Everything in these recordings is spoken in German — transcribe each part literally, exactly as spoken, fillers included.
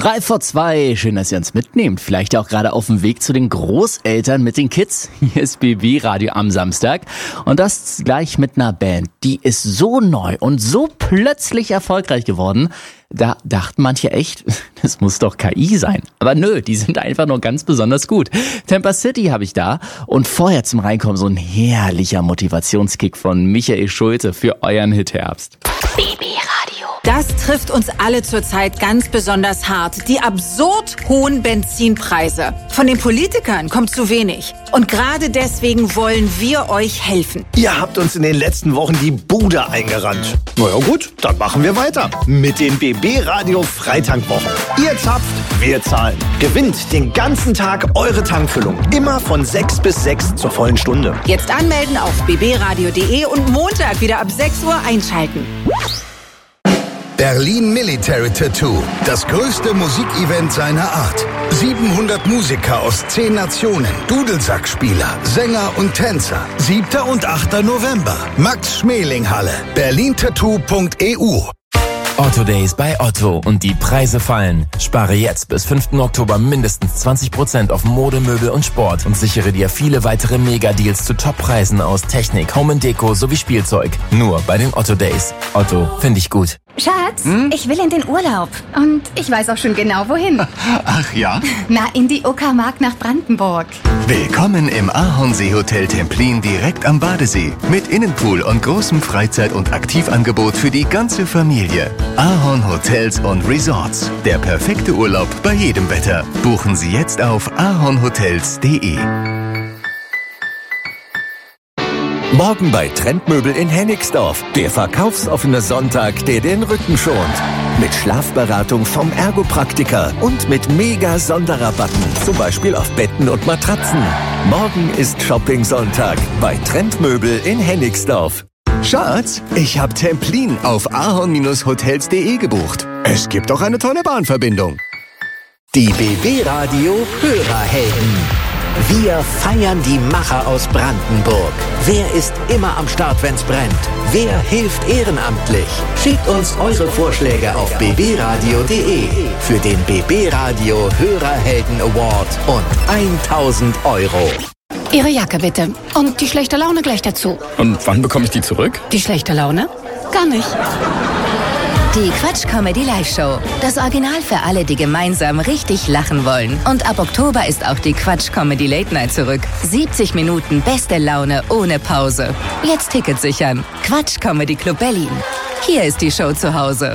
Drei vor zwei, schön, dass ihr uns mitnehmt. Vielleicht auch gerade auf dem Weg zu den Großeltern mit den Kids. Hier ist B B Radio am Samstag. Und das gleich mit einer Band, die ist so neu und so plötzlich erfolgreich geworden. Da dachten manche echt, das muss doch K I sein. Aber nö, die sind einfach nur ganz besonders gut. Tampa City habe ich da. Und vorher zum Reinkommen so ein herrlicher Motivationskick von Michael Schulte für euren Hit Herbst. B B Radio. Das trifft uns alle zurzeit ganz besonders hart. Die absurd hohen Benzinpreise. Von den Politikern kommt zu wenig. Und gerade deswegen wollen wir euch helfen. Ihr habt uns in den letzten Wochen die Bude eingerannt. Na ja gut, dann machen wir weiter. Mit den B B Radio Freitankwwochen. Ihr zapft, wir zahlen. Gewinnt den ganzen Tag eure Tankfüllung. Immer von sechs bis sechs zur vollen Stunde. Jetzt anmelden auf b b radio punkt d e und Montag wieder ab sechs Uhr einschalten. Berlin Military Tattoo, das größte Musikevent seiner Art. siebenhundert Musiker aus zehn Nationen, Dudelsackspieler, Sänger und Tänzer. siebter und achter November, Max-Schmeling-Halle, berlin tattoo punkt e u. Otto Days bei Otto und die Preise fallen. Spare jetzt bis fünften Oktober mindestens zwanzig Prozent auf Mode, Möbel und Sport und sichere dir viele weitere Mega-Deals zu Top-Preisen aus Technik, Home and Deko sowie Spielzeug. Nur bei den Otto Days. Otto, finde ich gut. Schatz, hm? ich will in den Urlaub. Und ich weiß auch schon genau, wohin. Ach ja? Na, in die Uckermark nach Brandenburg. Willkommen im Ahornsee Hotel Templin direkt am Badesee. Mit Innenpool und großem Freizeit- und Aktivangebot für die ganze Familie. Ahorn Hotels und Resorts. Der perfekte Urlaub bei jedem Wetter. Buchen Sie jetzt auf ahornhotels punkt de. Morgen bei Trendmöbel in Hennigsdorf. Der verkaufsoffene Sonntag, der den Rücken schont. Mit Schlafberatung vom Ergopraktiker und mit mega Sonderrabatten. Zum Beispiel auf Betten und Matratzen. Morgen ist Shopping-Sonntag bei Trendmöbel in Hennigsdorf. Schatz, ich hab Templin auf ahorn hotels punkt de gebucht. Es gibt doch eine tolle Bahnverbindung. Die B B Radio Hörerhelden. Wir feiern die Macher aus Brandenburg. Wer ist immer am Start, wenn's brennt? Wer hilft ehrenamtlich? Schickt uns eure Vorschläge auf b b radio punkt de für den B B Radio Hörerhelden Award und tausend Euro. Ihre Jacke bitte. Und die schlechte Laune gleich dazu. Und wann bekomme ich die zurück? Die schlechte Laune? Gar nicht. Die Quatsch-Comedy-Live-Show. Das Original für alle, die gemeinsam richtig lachen wollen. Und ab Oktober ist auch die Quatsch-Comedy-Late-Night zurück. siebzig Minuten beste Laune ohne Pause. Jetzt Tickets sichern. Quatsch-Comedy Club Berlin. Hier ist die Show zu Hause.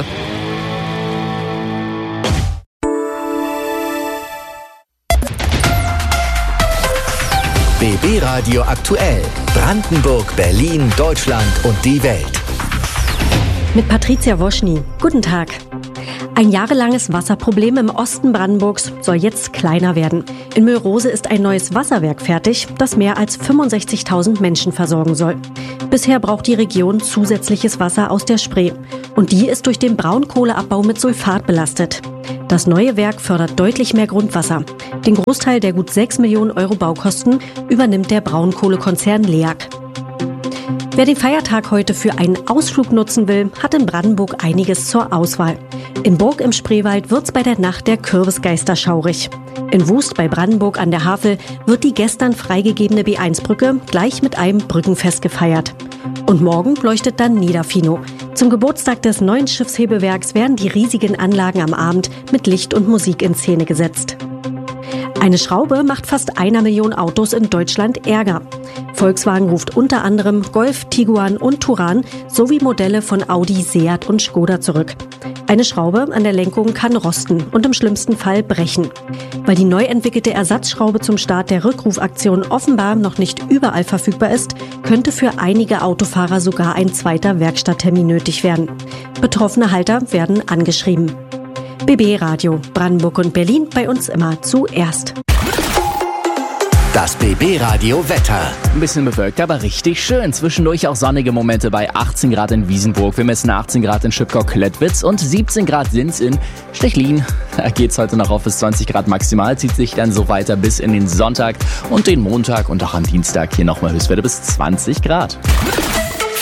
B B Radio aktuell. Brandenburg, Berlin, Deutschland und die Welt. Mit Patricia Woschny. Guten Tag. Ein jahrelanges Wasserproblem im Osten Brandenburgs soll jetzt kleiner werden. In Mülrose ist ein neues Wasserwerk fertig, das mehr als fünfundsechzigtausend Menschen versorgen soll. Bisher braucht die Region zusätzliches Wasser aus der Spree. Und die ist durch den Braunkohleabbau mit Sulfat belastet. Das neue Werk fördert deutlich mehr Grundwasser. Den Großteil der gut sechs Millionen Euro Baukosten übernimmt der Braunkohlekonzern LEAG. Wer den Feiertag heute für einen Ausflug nutzen will, hat in Brandenburg einiges zur Auswahl. In Burg im Spreewald wird's bei der Nacht der Kürbisgeister schaurig. In Wust bei Brandenburg an der Havel wird die gestern freigegebene B eins Brücke gleich mit einem Brückenfest gefeiert. Und morgen leuchtet dann Niederfino. Zum Geburtstag des neuen Schiffshebewerks werden die riesigen Anlagen am Abend mit Licht und Musik in Szene gesetzt. Eine Schraube macht fast einer Million Autos in Deutschland Ärger. Volkswagen ruft unter anderem Golf, Tiguan und Touran sowie Modelle von Audi, Seat und Skoda zurück. Eine Schraube an der Lenkung kann rosten und im schlimmsten Fall brechen. Weil die neu entwickelte Ersatzschraube zum Start der Rückrufaktion offenbar noch nicht überall verfügbar ist, könnte für einige Autofahrer sogar ein zweiter Werkstatttermin nötig werden. Betroffene Halter werden angeschrieben. B B Radio, Brandenburg und Berlin, bei uns immer zuerst. Das B B Radio Wetter. Ein bisschen bewölkt, aber richtig schön. Zwischendurch auch sonnige Momente bei achtzehn Grad in Wiesenburg. Wir messen achtzehn Grad in Schipkau-Klettwitz und siebzehn Grad sind's in Stechlin. Da geht's heute noch auf bis zwanzig Grad maximal, zieht sich dann so weiter bis in den Sonntag und den Montag und auch am Dienstag hier nochmal Höchstwerte bis zwanzig Grad.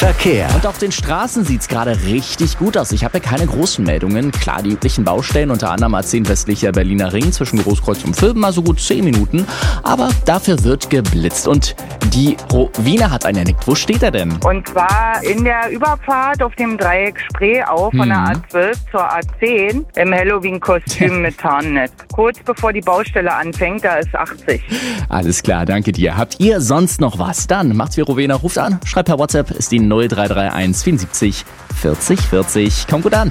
Verkehr. Und auf den Straßen sieht's gerade richtig gut aus. Ich habe ja keine großen Meldungen. Klar, die üblichen Baustellen, unter anderem A zehn westlicher Berliner Ring zwischen Großkreuz und Vilben, mal so gut zehn Minuten. Aber dafür wird geblitzt. Und die Rowena hat einen entdeckt. Wo steht er denn? Und zwar in der Überfahrt auf dem Dreieck Spreeau von hm. der A zwölf zur A zehn im Halloween-Kostüm mit Tarnnetz. Kurz bevor die Baustelle anfängt, da ist achtzig. Alles klar, danke dir. Habt ihr sonst noch was? Dann macht's wie Rowena, ruft an, schreibt per WhatsApp, ist die null drei drei eins vierundsiebzig vierzig vierzig. Kommt gut an.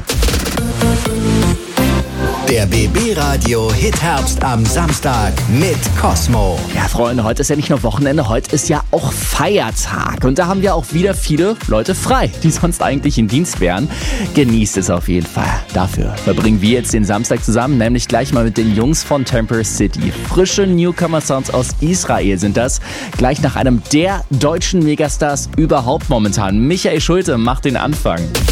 Der B B-Radio Hit-Herbst am Samstag mit Cosmo. Ja, Freunde, heute ist ja nicht nur Wochenende, heute ist ja auch Feiertag. Und da haben wir auch wieder viele Leute frei, die sonst eigentlich in Dienst wären. Genießt es auf jeden Fall. Dafür verbringen wir jetzt den Samstag zusammen, nämlich gleich mal mit den Jungs von Temper City. Frische Newcomer-Sounds aus Israel sind das. Gleich nach einem der deutschen Megastars überhaupt momentan. Michael Schulte macht den Anfang.